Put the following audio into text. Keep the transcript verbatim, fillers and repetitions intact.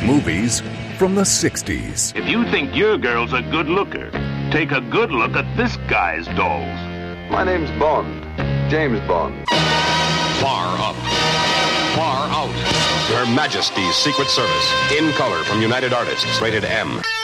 Movies from the sixties. If you think your girl's a good looker, take a good look at this guy's dolls. My name's Bond. James Bond. Far Up. Far Out. Her Majesty's Secret Service. In color from United Artists. Rated M.